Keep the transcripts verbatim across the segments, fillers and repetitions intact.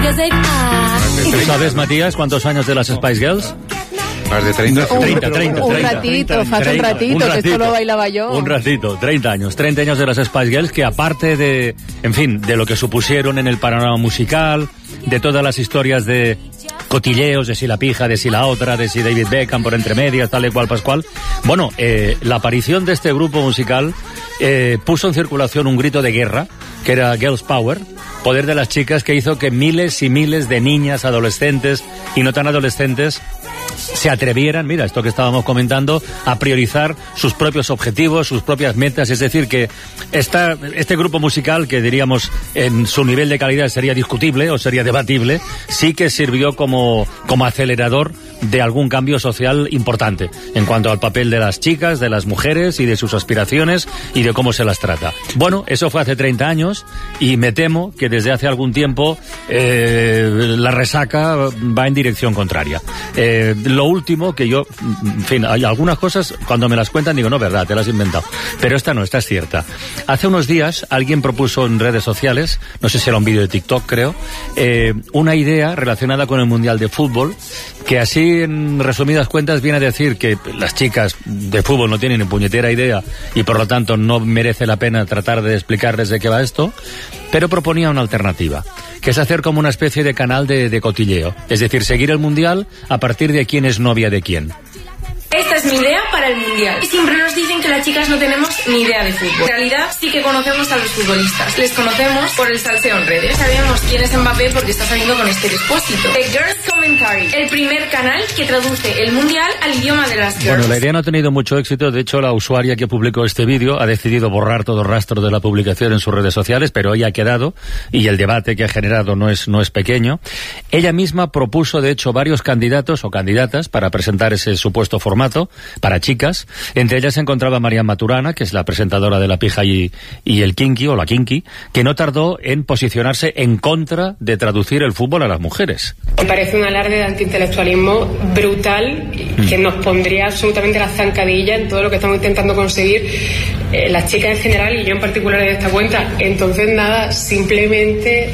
¿Tú sabes, Matías, cuántos años de las Spice Girls? Más de treinta. Un, treinta, treinta, un treinta, ratito, fa un ratito, un ratito, que esto lo bailaba yo. Un ratito, treinta años. treinta años de las Spice Girls, que aparte de, en fin, de lo que supusieron en el panorama musical, de todas las historias de cotilleos, de si la pija, de si la otra, de si David Beckham por entre medias, tal y cual, pascual. Bueno, eh, la aparición de este grupo musical eh, puso en circulación un grito de guerra, que era Girls Power, poder de las chicas, que hizo que miles y miles de niñas, adolescentes y no tan adolescentes se atrevieran, mira, esto que estábamos comentando, a priorizar sus propios objetivos, sus propias metas. Es decir, que esta, este grupo musical, que diríamos en su nivel de calidad sería discutible o sería debatible, sí que sirvió como, como acelerador de algún cambio social importante en cuanto al papel de las chicas, de las mujeres y de sus aspiraciones y de cómo se las trata. Bueno, eso fue hace treinta años y me temo que desde hace algún tiempo eh, la resaca va en dirección contraria. Eh, lo último que yo, en fin, hay algunas cosas, cuando me las cuentan digo, no, verdad, te las has inventado. Pero esta no, esta es cierta. Hace unos días alguien propuso en redes sociales, no sé si era un vídeo de TikTok, creo, eh, una idea relacionada con el Mundial de Fútbol, que así, en resumidas cuentas, viene a decir que las chicas de fútbol no tienen ni puñetera idea y por lo tanto no merece la pena tratar de explicarles de qué va esto, pero proponía una alternativa, que es hacer como una especie de canal de, de cotilleo, es decir, seguir el Mundial a partir de quién es novia de quién. Esta es mi idea para el Mundial. Siempre nos dicen que las chicas no tenemos ni idea de fútbol. En realidad sí que conocemos a los futbolistas. Les conocemos por el salseo en redes. Sabemos quién es Mbappé porque está saliendo con este Expósito. The Girls Commentary, el primer canal que traduce el Mundial al idioma de las girls. Bueno, la idea no ha tenido mucho éxito. De hecho, la usuaria que publicó este vídeo ha decidido borrar todo rastro de la publicación en sus redes sociales, pero hoy ha quedado y el debate que ha generado no es, no es pequeño. Ella misma propuso, de hecho, varios candidatos o candidatas para presentar ese supuesto formato para chicas. Entre ellas se encontraba Marian Maturana, que es la presentadora de La Pija y, y el Kinky, o la Kinky, que no tardó en posicionarse en contra de traducir el fútbol a las mujeres. Me parece un alarde de antiintelectualismo brutal que nos pondría absolutamente la zancadilla en todo lo que estamos intentando conseguir eh, las chicas en general y yo en particular en esta cuenta. Entonces nada, simplemente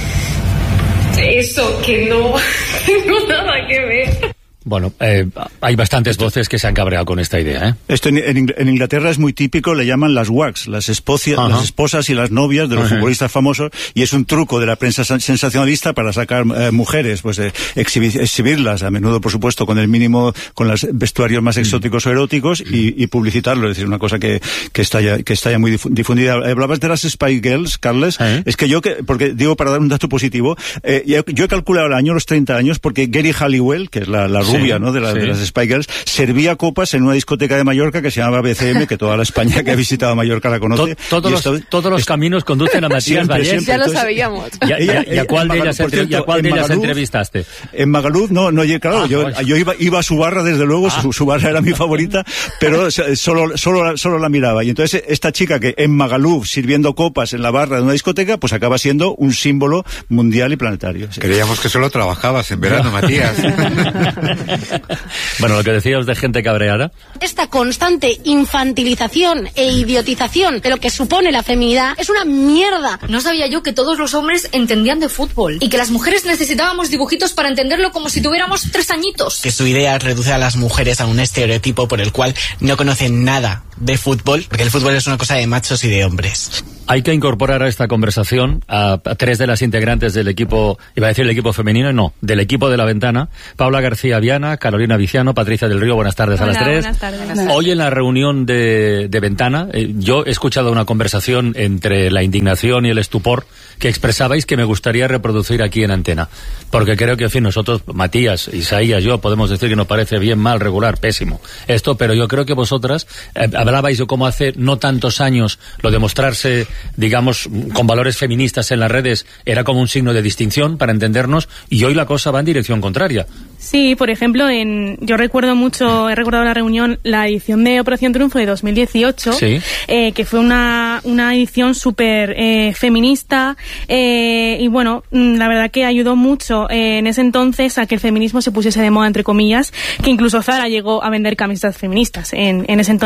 eso, que no tengo nada que ver. Bueno, eh, hay bastantes voces que se han cabreado con esta idea, ¿eh? Esto en, en, en Inglaterra es muy típico, le llaman las W A Cs, las, espocia, las esposas y las novias de los uh-huh. futbolistas famosos, y es un truco de la prensa sensacionalista para sacar eh, mujeres, pues eh, exhibir, exhibirlas, a menudo, por supuesto, con el mínimo, con los vestuarios más exóticos uh-huh. o eróticos, y, y publicitarlo, es decir, una cosa que, que está ya, que está ya muy difundida. Hablabas de las Spice Girls, Carles, ¿Eh? es que yo, que, porque digo, para dar un dato positivo, eh, yo, yo he calculado el año, los treinta años, porque Geri Halliwell, que es la, la rubia, sí, ¿no? de, la, sí. de las Spice Girls, servía copas en una discoteca de Mallorca que se llamaba B C M, que toda la España que ha visitado Mallorca la conoce. To, todos, esto, los, todos los esto, caminos conducen a Matías Vallés. Ya lo sabíamos. ¿Y a, ella, y a cuál de ellas, entre, cierto, cuál de ellas Magaluf, entrevistaste? En Magaluf, no, no claro, ah, yo, pues. yo iba, iba a su barra, desde luego, ah. su, su barra era mi favorita, pero solo, solo, solo la miraba. Y entonces esta chica que en Magaluf, sirviendo copas en la barra de una discoteca, pues acaba siendo un símbolo mundial y planetario. Sí. Creíamos que solo trabajabas en verano, no. Matías. Bueno, lo que decíamos de gente cabreada. Esta constante infantilización e idiotización de lo que supone la feminidad es una mierda. No sabía yo que todos los hombres entendían de fútbol y que las mujeres necesitábamos dibujitos para entenderlo como si tuviéramos tres añitos. Que su idea reduce a las mujeres a un estereotipo por el cual no conocen nada de fútbol, porque el fútbol es una cosa de machos y de hombres. Hay que incorporar a esta conversación a, a tres de las integrantes del equipo, iba a decir el equipo femenino, no, del equipo de La Ventana, Paula García Viana, Carolina Viciano, Patricia del Río, buenas tardes. Hola, a las tres. Buenas tardes. Buenas tardes. Hoy en la reunión de, de Ventana, eh, yo he escuchado una conversación entre la indignación y el estupor que expresabais que me gustaría reproducir aquí en antena, porque creo que, en fin, nosotros, Matías, Isaías, yo, podemos decir que nos parece bien, mal, regular, pésimo, esto, pero yo creo que vosotras eh, hablabais de cómo hace no tantos años lo de mostrarse, digamos, con valores feministas en las redes era como un signo de distinción para entendernos, y hoy la cosa va en dirección contraria. Sí, por ejemplo, en yo recuerdo mucho, he recordado la reunión, la edición de Operación Triunfo de dos mil dieciocho, sí. eh, que fue una, una edición súper eh, feminista, eh, y bueno, la verdad que ayudó mucho eh, en ese entonces a que el feminismo se pusiese de moda, entre comillas, que incluso Zara llegó a vender camisetas feministas en, en ese entonces. Y bueno,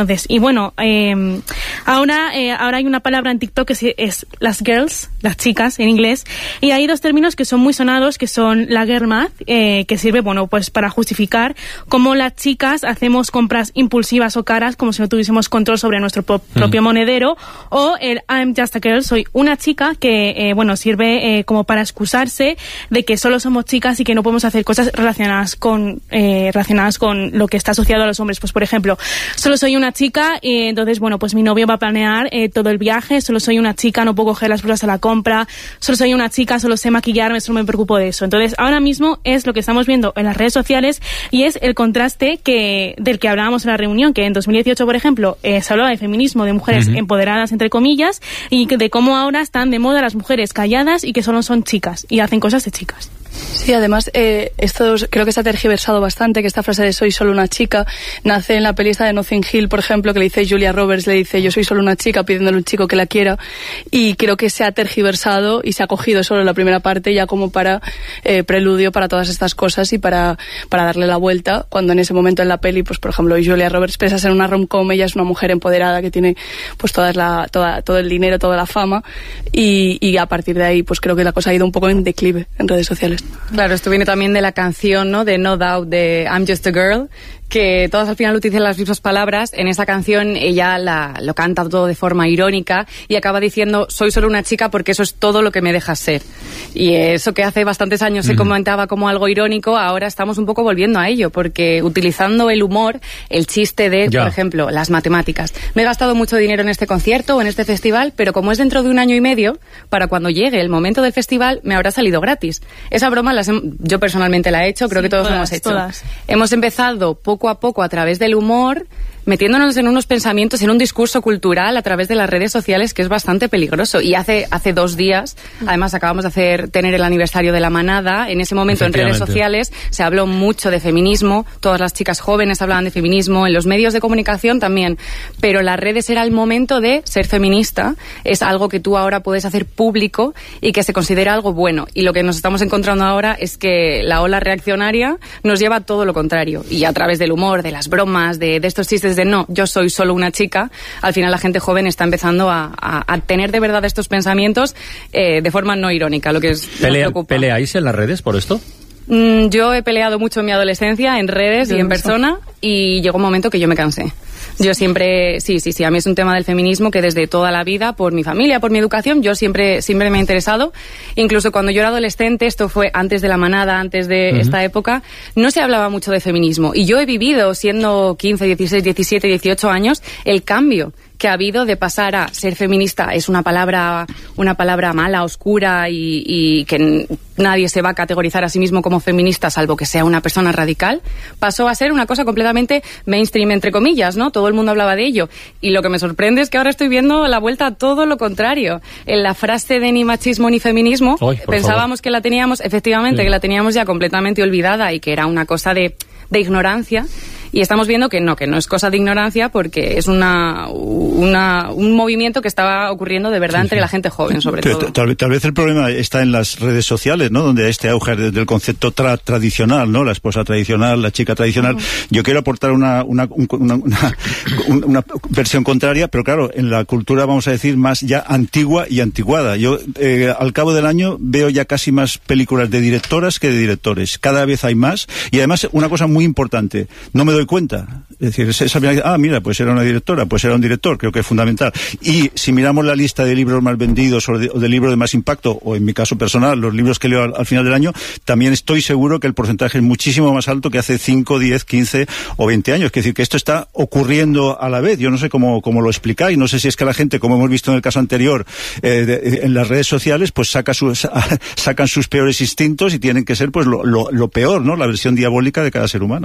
bueno, eh, ahora, eh, ahora hay una palabra en TikTok que es, es las girls, las chicas en inglés, y hay dos términos que son muy sonados, que son la girl math, eh, que sirve, bueno, pues para justificar cómo las chicas hacemos compras impulsivas o caras como si no tuviésemos control sobre nuestro pro- mm. propio monedero, o el I'm just a girl, soy una chica, que, eh, bueno, sirve eh, como para excusarse de que solo somos chicas y que no podemos hacer cosas relacionadas con eh, relacionadas con lo que está asociado a los hombres. Pues por ejemplo, solo soy una chica y entonces, bueno, pues mi novio va a planear eh, todo el viaje, solo soy una chica, no puedo coger las bolsas a la compra, solo soy una chica, solo sé maquillarme, solo me preocupo de eso. Entonces ahora mismo es lo que estamos viendo en las redes sociales y es el contraste que del que hablábamos en la reunión, que en dos mil dieciocho, por ejemplo, eh, se hablaba de feminismo, de mujeres uh-huh. empoderadas, entre comillas, y de cómo ahora están de moda las mujeres calladas y que solo son chicas y hacen cosas de chicas. Sí, además, eh, esto creo que se ha tergiversado bastante, que esta frase de soy solo una chica nace en la peli esta de Notting Hill, por ejemplo, que le dice Julia Roberts, le dice yo soy solo una chica pidiéndole a un chico que la quiera, y creo que se ha tergiversado y se ha cogido solo la primera parte ya como para eh, preludio para todas estas cosas y para, para darle la vuelta, cuando en ese momento en la peli, pues por ejemplo, Julia Roberts, pese a ser una rom-com, ella es una mujer empoderada que tiene pues toda la, toda, todo el dinero, toda la fama, y, y a partir de ahí pues creo que la cosa ha ido un poco en declive en redes sociales. Claro, esto viene también de la canción, ¿no? De No Doubt, de I'm Just a Girl, que todas al final utilizan las mismas palabras. En esa canción ella la, lo canta todo de forma irónica y acaba diciendo soy solo una chica porque eso es todo lo que me dejas ser. Y eso que hace bastantes años se comentaba como algo irónico, ahora estamos un poco volviendo a ello, porque utilizando el humor, el chiste de, ya. por ejemplo, las matemáticas. Me he gastado mucho dinero en este concierto o en este festival, pero como es dentro de un año y medio, para cuando llegue el momento del festival me habrá salido gratis. Esa broma las he, yo personalmente la he hecho, creo sí, que todos todas, lo hemos hecho. Todas. Hemos empezado poco a poco a través del humor, metiéndonos en unos pensamientos, en un discurso cultural a través de las redes sociales que es bastante peligroso. Y hace hace dos días, además acabamos de hacer tener el aniversario de La Manada, en ese momento en redes sociales se habló mucho de feminismo, todas las chicas jóvenes hablaban de feminismo, en los medios de comunicación también, pero las redes era el momento de ser feminista, es algo que tú ahora puedes hacer público y que se considera algo bueno. Y lo que nos estamos encontrando ahora es que la ola reaccionaria nos lleva a todo lo contrario. Y a través del humor, de las bromas, de, de estos chistes de no, yo soy solo una chica, al final la gente joven está empezando a, a, a tener de verdad estos pensamientos eh, de forma no irónica, lo que es, Pelea, nos preocupa. ¿Peleáis en las redes por esto? Mm, yo he peleado mucho en mi adolescencia, en redes yo y en persona, y llegó un momento que yo me cansé. Yo siempre, sí, sí, sí, a mí es un tema del feminismo que desde toda la vida, por mi familia, por mi educación, yo siempre, siempre me ha interesado. Incluso cuando yo era adolescente, esto fue antes de La Manada, antes de uh-huh. esta época, no se hablaba mucho de feminismo. Y yo he vivido, siendo quince, dieciséis, diecisiete, dieciocho años, el cambio que ha habido de pasar a ser feminista es una palabra una palabra mala, oscura y, y que nadie se va a categorizar a sí mismo como feminista salvo que sea una persona radical, pasó a ser una cosa completamente mainstream, entre comillas, ¿no? Todo el mundo hablaba de ello. Y lo que me sorprende es que ahora estoy viendo la vuelta a todo lo contrario. En la frase de ni machismo ni feminismo, Ay, pensábamos favor. que la teníamos, efectivamente, sí. que la teníamos ya completamente olvidada y que era una cosa de, de ignorancia. Y estamos viendo que no, que no es cosa de ignorancia porque es una, una un movimiento que estaba ocurriendo de verdad sí, entre sí. la gente joven, sobre Pero, todo. Tal, tal vez el problema está en las redes sociales, ¿no? Donde este auge del concepto tra tradicional, ¿no? La esposa tradicional, la chica tradicional. Uh-huh. Yo quiero aportar una una, una, una, una, una versión contraria, pero claro, en la cultura, vamos a decir, más ya antigua y antiguada. Yo, eh, al cabo del año, veo ya casi más películas de directoras que de directores. Cada vez hay más. Y además, una cosa muy importante, no me doy cuenta. Es decir, esa, ah, mira, pues era una directora, pues era un director, creo que es fundamental. Y si miramos la lista de libros más vendidos o de, o de libros de más impacto, o en mi caso personal, los libros que leo al, al final del año, también estoy seguro que el porcentaje es muchísimo más alto que hace cinco, diez, quince o veinte años. Es decir, que esto está ocurriendo a la vez. Yo no sé cómo, cómo lo explicáis, no sé si es que la gente, como hemos visto en el caso anterior, eh, de, en las redes sociales, pues saca sus, sacan sus peores instintos y tienen que ser pues lo, lo, lo peor, ¿no? La versión diabólica de cada ser humano.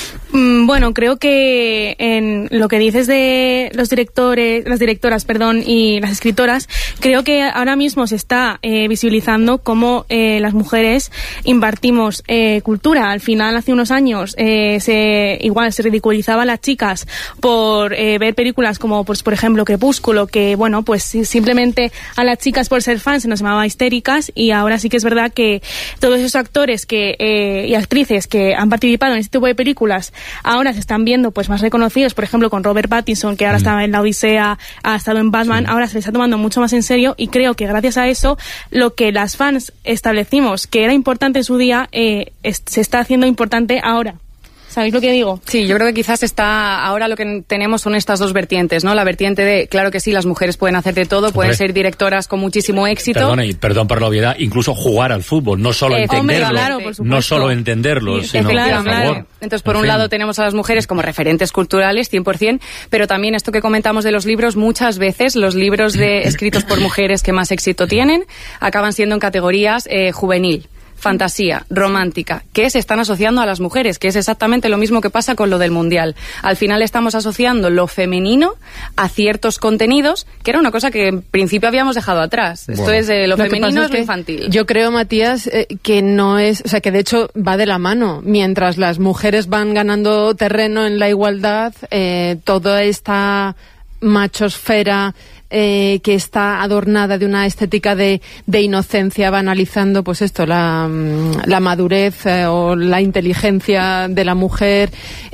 Mm, bueno, creo que en lo que dices de los directores, las directoras, perdón, y las escritoras, creo que ahora mismo se está eh, visibilizando cómo eh, las mujeres impartimos eh, cultura. Al final, hace unos años, eh, se igual se ridiculizaba a las chicas por eh, ver películas como, pues, por ejemplo, Crepúsculo, que, bueno, pues simplemente a las chicas por ser fans se nos llamaba histéricas, y ahora sí que es verdad que todos esos actores que eh, y actrices que han participado en este tipo de películas ahora se están viendo pues más reconocidos, por ejemplo con Robert Pattinson, que ahora mm. está en La Odisea, ha estado en Batman, sí. ahora se le está tomando mucho más en serio, y creo que gracias a eso lo que las fans establecimos que era importante en su día eh, es, se está haciendo importante ahora. ¿Sabéis lo que digo? Sí, yo creo que quizás está ahora lo que tenemos son estas dos vertientes, ¿no? La vertiente de, claro que sí, las mujeres pueden hacer de todo, pueden ser directoras con muchísimo éxito. Perdona, y perdón por la obviedad, incluso jugar al fútbol, no solo eh, entenderlo, hombre, claro, no solo entenderlo, sí, sino claro, por favor. Claro. Entonces, por en un fin. lado tenemos a las mujeres como referentes culturales, cien por ciento, pero también esto que comentamos de los libros, muchas veces los libros de escritos por mujeres que más éxito tienen acaban siendo en categorías eh, juvenil. Fantasía, romántica, que se están asociando a las mujeres, que es exactamente lo mismo que pasa con lo del Mundial. Al final estamos asociando lo femenino a ciertos contenidos, que era una cosa que en principio habíamos dejado atrás. Bueno. Esto es eh, lo, lo femenino es, es lo infantil. Yo creo, Matías, eh, que no es, o sea, que de hecho va de la mano. Mientras las mujeres van ganando terreno en la igualdad, eh, toda esta machosfera Eh, que está adornada de una estética de, de inocencia, banalizando pues esto, la, la madurez eh, o la inteligencia de la mujer,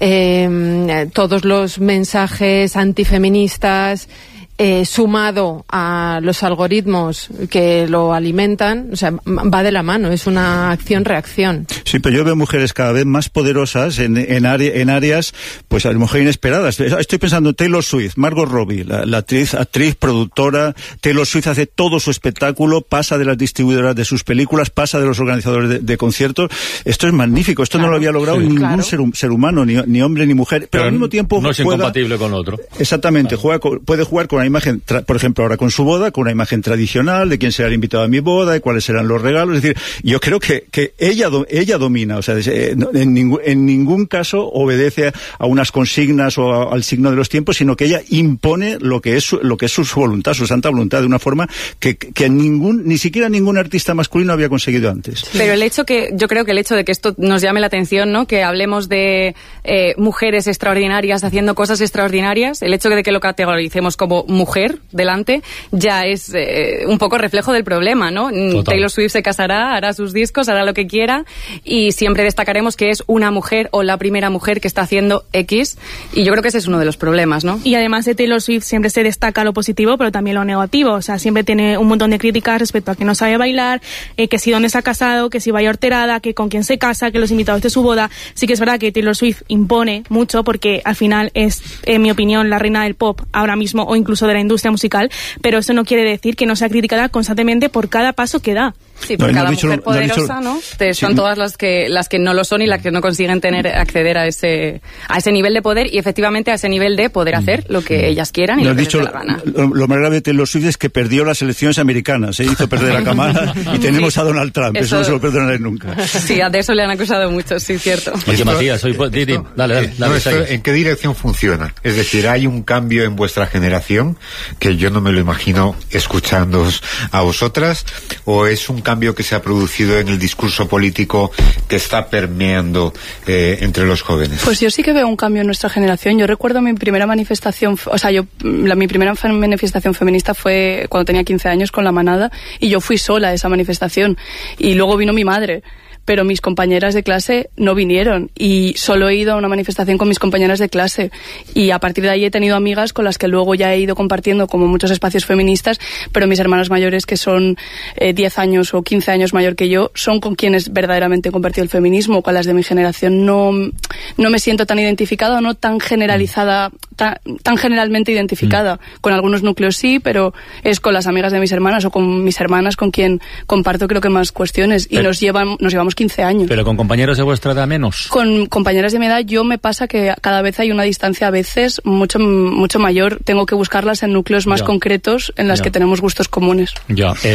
eh, todos los mensajes antifeministas, eh, sumado a los algoritmos que lo alimentan, o sea, va de la mano, es una acción-reacción. Sí, pero yo veo mujeres cada vez más poderosas en, en, área, en áreas, pues a lo mejor inesperadas. Estoy pensando en Taylor Swift, Margot Robbie, la, la actriz, actriz, productora. Taylor Swift hace todo su espectáculo, pasa de las distribuidoras de sus películas, pasa de los organizadores de, de conciertos. Esto es magnífico, esto claro, no lo había logrado sí, ningún claro. ser, ser humano, ni, ni hombre ni mujer, pero, pero al mismo tiempo no es juega, incompatible con lo otro. Exactamente, juega con, puede jugar con una imagen, tra, por ejemplo, ahora con su boda, con una imagen tradicional de quién será el invitado a mi boda, de cuáles serán los regalos. Es decir, yo creo que, que ella, ella domina, o sea, en ningún, en ningún caso obedece a unas consignas o a, al signo de los tiempos, sino que ella impone lo que es su, lo que es su, su voluntad, su santa voluntad, de una forma que, que ningún, ni siquiera ningún artista masculino había conseguido antes. Pero el hecho que, yo creo que el hecho de que esto nos llame la atención, ¿no? Que hablemos de eh, mujeres extraordinarias haciendo cosas extraordinarias, el hecho de que lo categoricemos como mujer delante, ya es eh, un poco reflejo del problema, ¿no? Total. Taylor Swift se casará, hará sus discos, hará lo que quiera, y siempre destacaremos que es una mujer o la primera mujer que está haciendo X, y yo creo que ese es uno de los problemas, ¿no? Y además de Taylor Swift siempre se destaca lo positivo, pero también lo negativo, o sea, siempre tiene un montón de críticas respecto a que no sabe bailar, eh, que si dónde se ha casado, que si vaya horterada, que con quién se casa, que los invitados de su boda. Sí que es verdad que Taylor Swift impone mucho, porque al final es, en mi opinión, la reina del pop ahora mismo, o incluso de la industria musical, pero eso no quiere decir que no sea criticada constantemente por cada paso que da. Sí, por no, cada no mujer dicho, poderosa, ¿no? ¿no? Son sí. todas las que las que no lo son y las que no consiguen tener acceder a ese a ese nivel de poder y efectivamente a ese nivel de poder hacer lo que ellas quieran y no lo que dicho, les dé la gana. Lo, lo más grave de Taylor Swift es que perdió las elecciones americanas, se hizo perder a Kamala y tenemos sí. a Donald Trump, eso, eso no se lo perdonaré nunca. Sí, de eso le han acusado mucho, sí, cierto. Oye, Matías, soy Didi, dale, dale, dale, no, esto, ¿en qué dirección funciona? Es decir, hay un cambio en vuestra generación que yo no me lo imagino escuchándoos a vosotras, o es un cambio que se ha producido en el discurso político que está permeando eh, entre los jóvenes? Pues yo sí que veo un cambio en nuestra generación. Yo recuerdo mi primera manifestación, o sea, yo la, mi primera manifestación feminista fue cuando tenía quince años con La Manada, y yo fui sola a esa manifestación, y luego vino mi madre. Pero mis compañeras de clase no vinieron, y solo he ido a una manifestación con mis compañeras de clase, y a partir de ahí he tenido amigas con las que luego ya he ido compartiendo como muchos espacios feministas, pero mis hermanas mayores, que son eh, diez años o quince años mayor que yo, son con quienes verdaderamente he compartido el feminismo. Con las de mi generación no, no me siento tan identificada, o no tan generalizada, tan, tan generalmente identificada. Mm. Con algunos núcleos sí, pero es con las amigas de mis hermanas o con mis hermanas con quien comparto creo que más cuestiones, y pero, nos llevan, nos llevamos quince años. ¿Pero con compañeros de vuestra edad menos? Con compañeras de mi edad yo me pasa que cada vez hay una distancia, a veces mucho mucho mayor. Tengo que buscarlas en núcleos más ya. concretos en las ya. que tenemos gustos comunes. Ya.